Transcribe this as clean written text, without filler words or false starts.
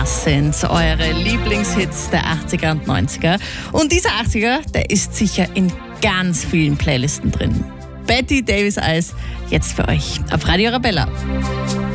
Das sind eure Lieblingshits der 80er und 90er. Und dieser 80er, der ist sicher in ganz vielen Playlisten drin. Betty Davis Eyes, jetzt für euch auf Radio Arabella.